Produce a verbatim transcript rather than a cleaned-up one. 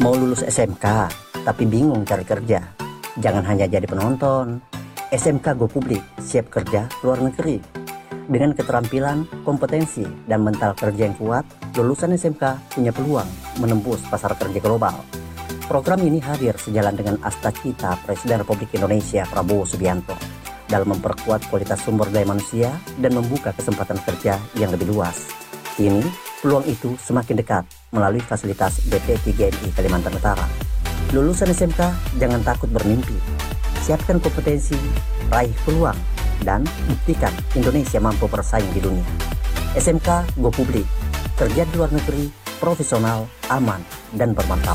Mau lulus S M K, tapi bingung cari kerja? Jangan hanya jadi penonton. S M K Go Publik siap kerja luar negeri. Dengan keterampilan, kompetensi, dan mental kerja yang kuat, lulusan S M K punya peluang menembus pasar kerja global. Program ini hadir sejalan dengan asta-cita Presiden Republik Indonesia Prabowo Subianto dalam memperkuat kualitas sumber daya manusia dan membuka kesempatan kerja yang lebih luas. Kini, peluang itu semakin dekat melalui fasilitas B P tiga M I Kalimantan Utara. Lulusan S M K jangan takut bermimpi. Siapkan kompetensi, raih peluang, dan buktikan Indonesia mampu bersaing di dunia. S M K Go Publik, kerja di luar negeri, profesional, aman, dan bermartabat.